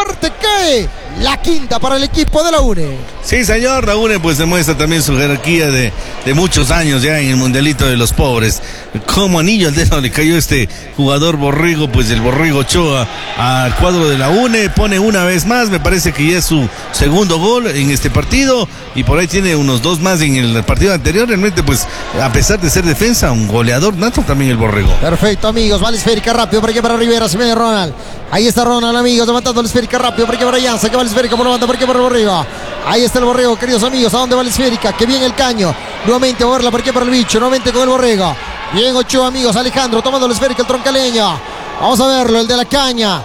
parte cae la quinta para el equipo de la UNE. Sí, señor, la UNE pues demuestra también su jerarquía de muchos años ya en el mundialito de los pobres. Como anillo al dedo le cayó este jugador Borrego, pues el Borrego Ochoa al cuadro de la UNE, pone una vez más, me parece que ya es su segundo gol en este partido y por ahí tiene unos 2 más en el partido anterior. Realmente pues a pesar de ser defensa, un goleador nato también el Borrego. Perfecto, amigos, va la esférica rápido por aquí para Rivera, se viene Ronald. Ahí está Ronald, amigos, levantando la esférica rápido por aquí para Llanza, que va la esférica por la banda por aquí para el Borrego. Ahí está el Borrego, queridos amigos, ¿a dónde va la esférica? Que bien el Caño, nuevamente a moverla por aquí para el Bicho, nuevamente con el Borrego. Bien Ochoa, amigos, Alejandro tomando la esférica, el troncaleño. Vamos a verlo, el de la caña,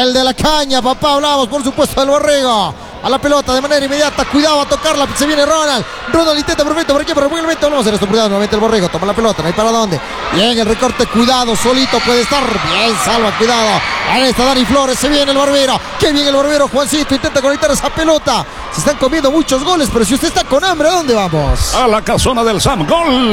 papá, hablamos por supuesto del Borrego. A la pelota de manera inmediata, cuidado a tocarla, se viene Ronald intenta perfecto por aquí, pero muy vamos a hacer esto, cuidado, nuevamente el Borrego, toma la pelota, no hay para dónde, bien el recorte, cuidado, solito puede estar, bien salva, cuidado, ahí está Dani Flores, se viene el Barbero, qué bien el Barbero, Juancito, intenta conectar esa pelota, se están comiendo muchos goles, pero si usted está con hambre, ¿a dónde vamos? A la casona del Sam,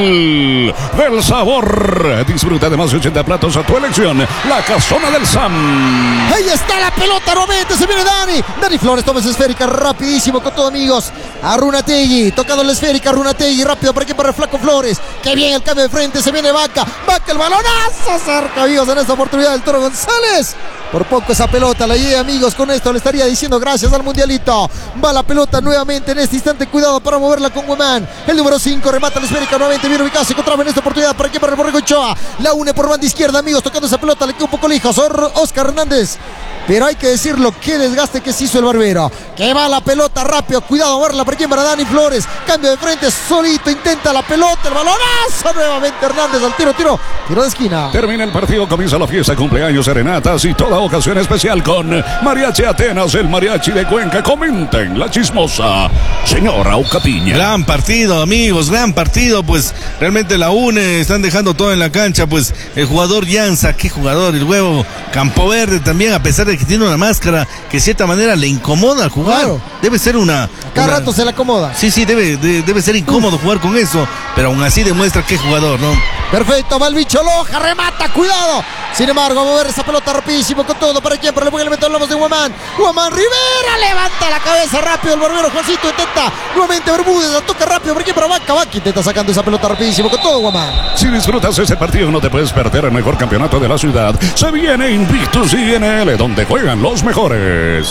gol del sabor, disfruta de más de 80 platos a tu elección, la casona del Sam. Ahí está la pelota, nuevamente se viene Dani Flores, toma esa esférica, rapidísimo con todo, amigos, a Runategui, tocando la esférica, Runategui, rápido por aquí para el Flaco Flores, que bien el cambio de frente, se viene Vaca, el balonazo, cerca, amigos, en esta oportunidad del Toro González, por poco esa pelota la lleva, amigos, con esto le estaría diciendo gracias al mundialito, va la pelota nuevamente en este instante, cuidado para moverla con Guamán, el número 5, remata la esférica, nuevamente bien ubicado, se encontraba en esta oportunidad, por aquí para el Borrego Ochoa, la une por banda izquierda, amigos, tocando esa pelota, le queda un poco lejos, Oscar Hernández. Pero hay que decirlo, qué desgaste que se hizo el Barbero. Que va la pelota rápido, cuidado a verla por aquí para Dani Flores. Cambio de frente, solito intenta la pelota, el balonazo. Nuevamente Hernández al tiro de esquina. Termina el partido, comienza la fiesta, cumpleaños, serenatas y toda ocasión especial con Mariachi Atenas, el mariachi de Cuenca. Comenten la chismosa señora Ucapiña. Gran partido, amigos, gran partido, pues realmente la UNE están dejando todo en la cancha, pues el jugador Llanza, qué jugador, el huevo Campoverde también, a pesar de que tiene una máscara que de cierta manera le incomoda jugar. Claro. Debe ser cada rato se le acomoda. Sí, debe ser incómodo jugar con eso, pero aún así demuestra que es jugador, ¿no? Perfecto, va el Bicho Loja, remata, cuidado. Sin embargo, a mover esa pelota rapidísimo con todo. ¿Para quién? Para el buen elemento, hablamos de Guamán Rivera, levanta la cabeza rápido el Barbero, Juancito intenta nuevamente Bermúdez, la toca rápido, ¿para quién? Para Vaca, intenta sacando esa pelota rapidísimo con todo Guamán. Si disfrutas ese partido no te puedes perder el mejor campeonato de la ciudad. Se viene Invictus INL, donde juegan los mejores.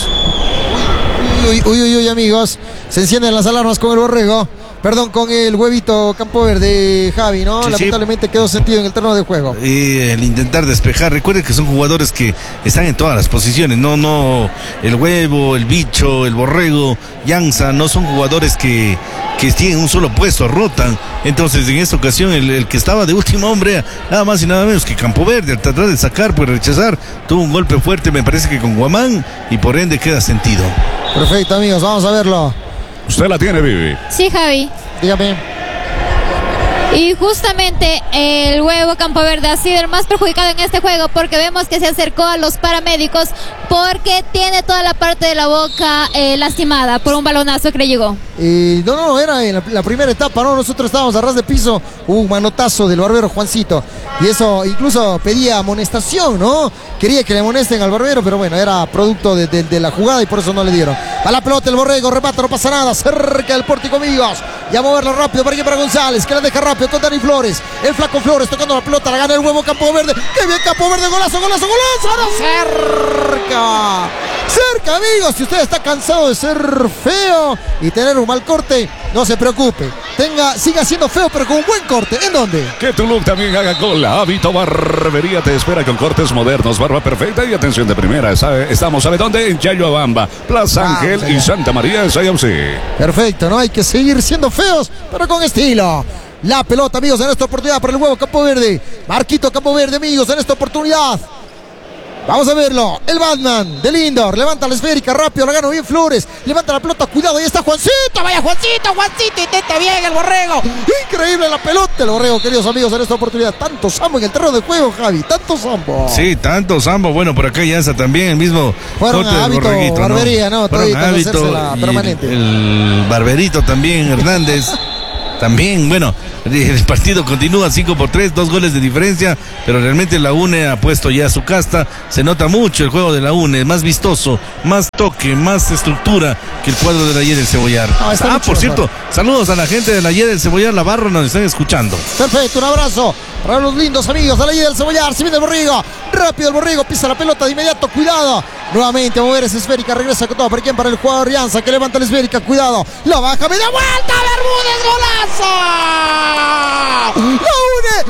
Uy, amigos, se encienden las alarmas con el Borrego. Perdón, con el huevito Campoverde, Javi, ¿no? Sí, lamentablemente quedó sentido en el terreno de juego. Y el intentar despejar, recuerden que son jugadores que están en todas las posiciones, no, el huevo, el bicho, el Borrego, Llanza, no son jugadores que tienen un solo puesto, rotan. Entonces en esta ocasión el que estaba de último hombre, nada más y nada menos que Campoverde, al tratar de sacar, pues rechazar, tuvo un golpe fuerte, me parece que con Guamán, y por ende queda sentido. Perfecto, amigos, vamos a verlo. Usted la tiene, Vivi. Sí, Javi. Dígame. Y justamente el huevo Campoverde ha sido el más perjudicado en este juego porque vemos que se acercó a los paramédicos porque tiene toda la parte de la boca lastimada por un balonazo que le llegó. No, era en la primera etapa, ¿no? Nosotros estábamos a ras de piso, hubo un manotazo del Barbero Juancito y eso incluso pedía amonestación, ¿no? Quería que le amonesten al Barbero, pero bueno, era producto de la jugada y por eso no le dieron. A la pelota el Borrego, remata, no pasa nada, cerca del pórtico, amigos. Y a moverla rápido para aquí para González, que la deja rápido con Dani Flores. El Flaco Flores tocando la pelota, la gana el huevo Campoverde. ¡Qué bien Campoverde! ¡Golazo! ¡No! Cerca, amigos. Si usted está cansado de ser feo y tener un mal corte, no se preocupe. Siga siendo feo, pero con un buen corte. ¿En dónde? Que tu look también haga cola. Hábito Barbería te espera con cortes modernos, barba perfecta y atención de primera. Estamos, ¿sabe dónde? En Yayoabamba, Plaza Ángel y Santa María de Sayamsi. Perfecto, ¿no? Hay que seguir siendo feos, pero con estilo. La pelota, amigos, en esta oportunidad para el huevo Campoverde. Marquito Campoverde, amigos, en esta oportunidad. Vamos a verlo, el Batman de Lindor, levanta la esférica, rápido, la gana bien Flores, levanta la pelota, cuidado, ahí está Juancito, vaya Juancito, intenta bien el Borrego, increíble la pelota, el Borrego, queridos amigos, en esta oportunidad, tanto sambo en el terreno de juego, Javi, tanto sambo. Sí, tanto sambo, bueno, por acá Llanza también, el mismo fueron corte a hábito, del Borreguito, barbería, ¿no? Fueron a hábito, permanente. el Barberito también, Hernández. también, bueno, el partido continúa 5-3, 2 goles de diferencia, pero realmente la UNE ha puesto ya su casta. Se nota mucho el juego de la UNE, más vistoso, más toque, más estructura que el cuadro de la Y del Cebollar. Por cierto, saludos a la gente de la Y del Cebollar, la Barra, nos están escuchando. Perfecto, un abrazo para los lindos amigos de la Y del Cebollar. Se viene el Borrigo, rápido el Borrigo, pisa la pelota de inmediato, cuidado. Nuevamente a mover esa esférica, regresa con todo. ¿Para quién? Para el jugador Rianza, que levanta la esférica, cuidado. La baja, media vuelta, Bermúdez, golazo. La UNE,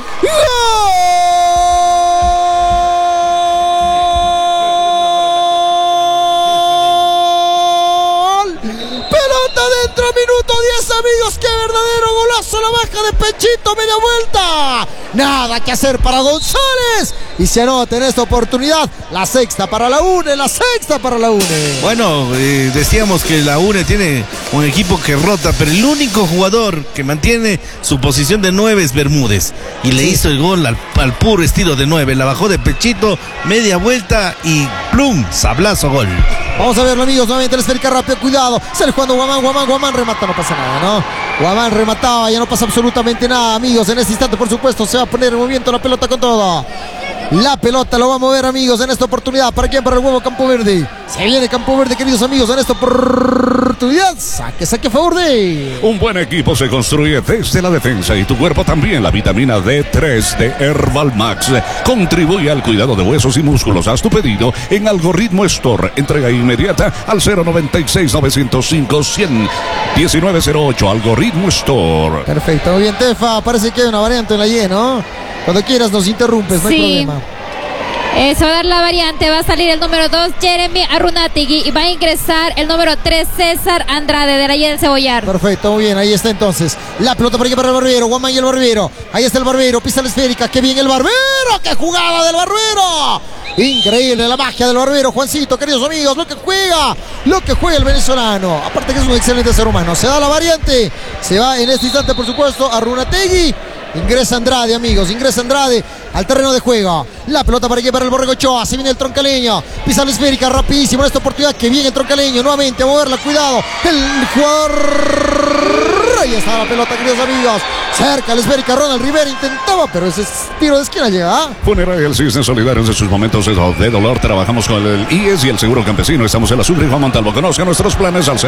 gol. Pelota dentro, minuto 10, amigos. Qué verdadero golazo, la baja de Pechito, media vuelta. Nada que hacer para González. Y se anota en esta oportunidad la sexta para la UNE, la sexta para la UNE. Bueno, decíamos que la UNE tiene un equipo que rota, pero el único jugador que mantiene su posición de 9 es Bermúdez. Y le hizo el gol al puro estilo de 9. La bajó de Pechito, media vuelta y ¡plum! Sablazo, gol. Vamos a verlo, amigos, nuevamente la esférica rápido, cuidado. Sale jugando Guamán remata, no pasa nada, ¿no? Guamán remataba, ya no pasa absolutamente nada, amigos. En este instante, por supuesto, se va a poner en movimiento la pelota con todo. La pelota lo va a mover, amigos, en esta oportunidad. ¿Para quién? Para el huevo Campo Verde. Se viene Campo Verde, queridos amigos, en esta oportunidad. Saque a favor de... Un buen equipo se construye desde la defensa y tu cuerpo también. La vitamina D3 de Herbal Max contribuye al cuidado de huesos y músculos. Haz tu pedido en Algoritmo Store. Entrega inmediata al 096-905-100-1908. Algoritmo Store. Perfecto, muy bien, Tefa. Parece que hay una variante en la Y, ¿no? Cuando quieras nos interrumpes, no hay problema. Se va a dar la variante, va a salir el número 2, Jeremy Arrunategui, y va a ingresar el número 3, César Andrade, de la Y del Cebollar. Perfecto, muy bien, ahí está entonces. La pelota para aquí para el Barbero, Guamán y el Barbero. Ahí está el Barbero, pisa la esférica, qué bien el Barbero, qué jugada del Barbero. Increíble la magia del Barbero, Juancito, queridos amigos, lo que juega el venezolano. Aparte que es un excelente ser humano. Se da la variante, se va en este instante, por supuesto, Arrunategui. Ingresa Andrade, amigos, ingresa Andrade al terreno de juego. La pelota para aquí para el Borrego Ochoa. Se viene el troncaleño, pisa la esférica rapidísimo en esta oportunidad. Que viene el troncaleño nuevamente a moverla, cuidado. El jugador, ahí está la pelota, queridos amigos. Cerca la esférica, Ronald Rivera intentaba, pero ese tiro de esquina llega. Funeraria El Cisne, solidarios de sus momentos de dolor. Trabajamos con el IES y el Seguro Campesino. Estamos en la Sucre y Juan Montalvo. Conozca nuestros planes al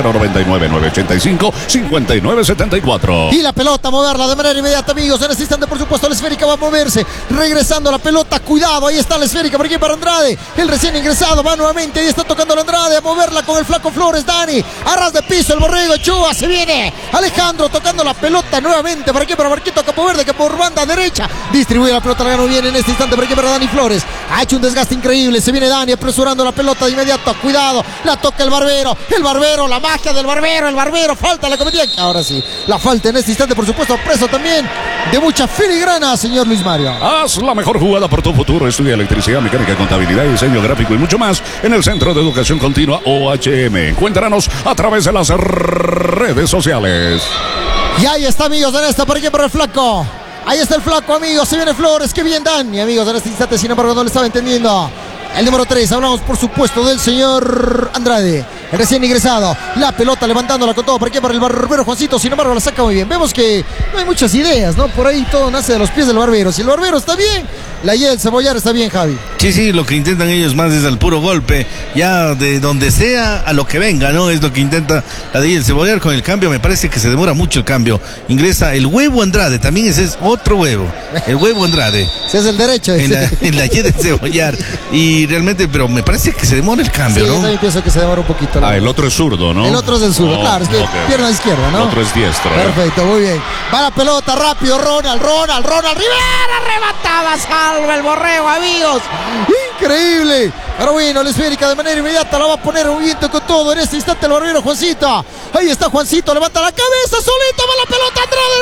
099-985-5974. Y la pelota a moverla de manera inmediata, amigos. En este instante, por supuesto, la esférica va a moverse. Regresando la pelota, cuidado, ahí está la esférica por aquí para Andrade. El recién ingresado va nuevamente, ahí está tocando la Andrade, a moverla con el flaco Flores, Dani. A ras de piso el Borrego Ochoa, se viene Alejandro tocando la pelota nuevamente para aquí para Marquito Campoverde, que por banda derecha distribuye la pelota, la ganó bien en este instante para aquí para Dani Flores. Ha hecho un desgaste increíble, se viene Dani apresurando la pelota de inmediato, cuidado, la toca el Barbero, la magia del Barbero, falta la cometida. Ahora sí, la falta en este instante, por supuesto, preso también de mucha filigrana, señor Luis Mario. Haz la mejor jugada por tu futuro. Estudia electricidad, mecánica, contabilidad, diseño gráfico y mucho más en el Centro de Educación Continua OHM. Encuéntranos a través de las redes sociales. Y ahí está, amigos, en esta, por aquí para el flaco. Ahí está el flaco, amigos, se viene Flores, qué bien Dani, amigos, en este instante, sin embargo, no le estaba entendiendo. El número 3, hablamos por supuesto del señor Andrade, el recién ingresado. La pelota levantándola con todo por aquí para el Barbero Juancito, sin embargo la saca muy bien. Vemos que no hay muchas ideas, ¿no? Por ahí todo nace de los pies del Barbero. Si el Barbero está bien, la Y del Cebollar está bien, Javi. Sí, lo que intentan ellos más es al puro golpe, ya de donde sea a lo que venga, ¿no? Es lo que intenta la de Y del Cebollar. Con el cambio me parece que se demora mucho el cambio. Ingresa el huevo Andrade, también ese es otro huevo, el huevo Andrade. Ese es el derecho. En la Y del Cebollar. Y realmente, pero me parece que se demora el cambio, sí, ¿no? Yo también pienso que se demora un poquito. El otro es zurdo, ¿no? El otro es el zurdo, claro, es que okay. Pierna izquierda, ¿no? El otro es diestro. Perfecto, muy bien. Va la pelota rápido, Ronald Rivera, arrebatada, salva el Borrego, amigos. Increíble. Pero bueno, la esférica de manera inmediata la va a poner un viento con todo. En este instante el Barbero Juancito. Ahí está Juancito, levanta la cabeza, solito va la pelota, Andrade,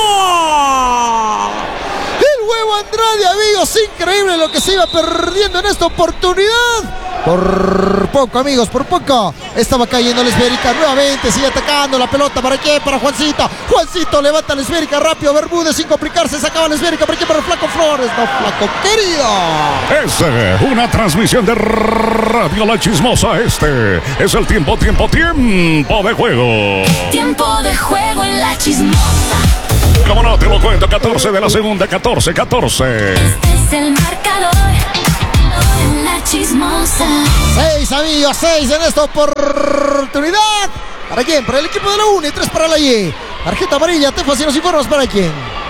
¡no! El huevo Andrade, amigos, increíble lo que se iba perdiendo en esta oportunidad. Por poco, amigos, por poco. Estaba cayendo la esférica nuevamente. Sigue atacando la pelota. ¿Para qué? Para Juancito. Juancito levanta la esférica rápido. Bermúdez sin complicarse. Sacaba la esférica. ¿Para qué? Para el flaco Flores. No, flaco querido. Es una transmisión de Radio La Chismosa. Este es el tiempo de juego. Tiempo de juego en La Chismosa. Como no, te lo cuento, 14 de la segunda, 14. Este es el marcador en La Chismosa. 6 amigos, 6 en esta oportunidad. ¿Para quién? Para el equipo de la UNE, 3 para la Y. Tarjeta amarilla, Tefa, si nos informas, ¿para quién?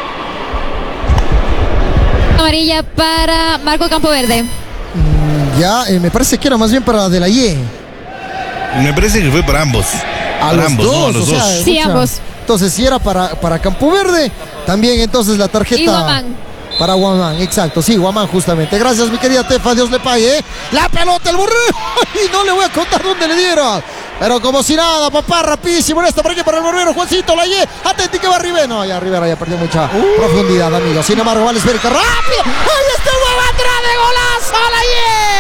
Amarilla para Marco Campoverde. Me parece que era más bien para de la Y. Me parece que fue para ambos. A Para los ambos, dos, no, a los o sea, dos. Sí, ambos. Entonces, si era para Campo Verde, también entonces la tarjeta. Y Guamán. Para Guamán, exacto, sí, Guamán justamente. Gracias, mi querida Tefa, Dios le pague, ¿eh? La pelota, el borrego. Y no le voy a contar dónde le dieron. Pero como si nada, papá, rapidísimo en esta, ¿para qué? Para el Barbero, Juancito, la Y, atenti que va Rivera. No, ya Rivera ya perdió mucha profundidad, amigos. Sin embargo, vale esférica, rápido. ¡Ahí está el huevo atrás de golazo! ¡La Y!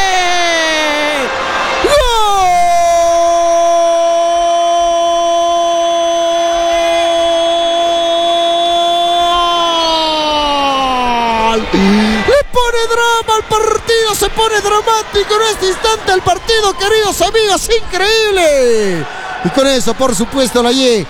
¡Gol! Le pone drama al partido, se pone dramático en este instante el partido, queridos amigos, increíble. Y con eso, por supuesto, la Y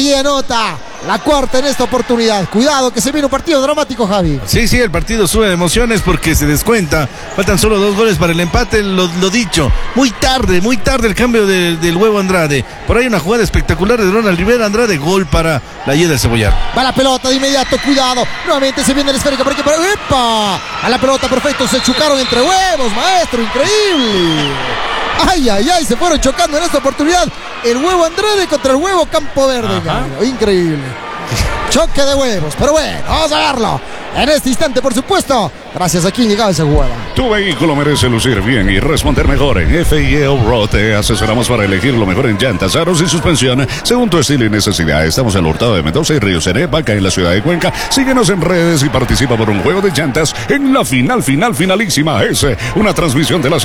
anota la cuarta en esta oportunidad. Cuidado que se viene un partido dramático, Javi. Sí, el partido sube de emociones porque se descuenta. Faltan solo 2 goles para el empate, lo dicho. Muy tarde el cambio del huevo Andrade. Por ahí una jugada espectacular de Ronald Rivera Andrade, gol para la Y del Cebollar. Va la pelota de inmediato, cuidado. Nuevamente se viene el esférico por aquí, para ¡epa! A la pelota, perfecto, se chocaron entre huevos, maestro, increíble. Ay, se fueron chocando en esta oportunidad el huevo Andrade contra el huevo Campo Verde. Increíble. Choque de huevos, pero bueno, vamos a verlo. En este instante, por supuesto, gracias a quien llegaba esa jugada. Tu vehículo merece lucir bien y responder mejor. En FIE Road te asesoramos para elegir lo mejor en llantas, aros y suspensión según tu estilo y necesidad. Estamos en el Hurtado de Mendoza y Río Cerepa, acá en la ciudad de Cuenca. Síguenos en redes y participa por un juego de llantas en la finalísima. Es una transmisión de la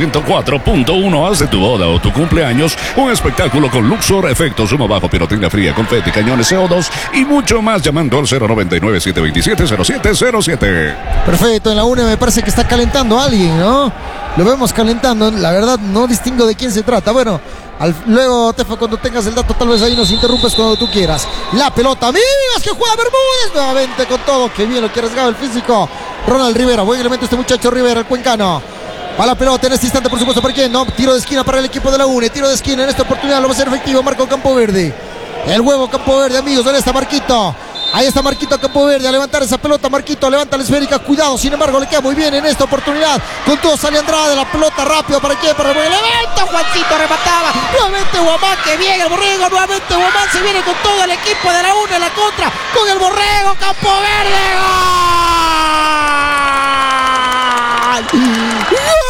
104.1. Haz de tu boda o tu cumpleaños un espectáculo con Luxor, efectos, humo bajo, pirotecnia fría, confeti, cañones CO2 y mucho más, llamando al 099-727-0707. Perfecto, en la UNE me parece que está calentando a alguien, ¿no? Lo vemos calentando, la verdad no distingo de quién se trata. Bueno, luego, Tefa, cuando tengas el dato, tal vez ahí nos interrumpes cuando tú quieras. La pelota, amigos, que juega Bermúdez nuevamente con todo. Qué bien lo que arriesgaba el físico Ronald Rivera. Buen elemento este muchacho Rivera, el cuencano. Va la pelota en este instante, por supuesto, ¿para quién? No, tiro de esquina para el equipo de la UNE. Tiro de esquina en esta oportunidad, lo va a hacer efectivo Marco Campoverde. El huevo Campoverde, amigos, ¿dónde está Marquito? Ahí está Marquito Campoverde a levantar esa pelota. Marquito levanta la esférica, cuidado, sin embargo le queda muy bien en esta oportunidad. Con todo sale Andrade, la pelota rápido, ¿para quién? Para el evento, Juancito remataba. Nuevamente Guamán, que bien el borrego, nuevamente Guamán se viene con todo el equipo de la UNE en la contra. Con el borrego, Campoverde, ¡gol! ¡Gol!